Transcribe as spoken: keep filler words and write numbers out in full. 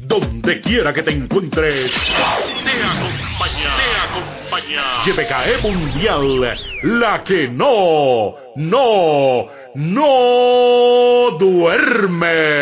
donde quiera que te encuentres, te acompaña, te acompaña. Y P K E Mundial, la que no, no, no duerme.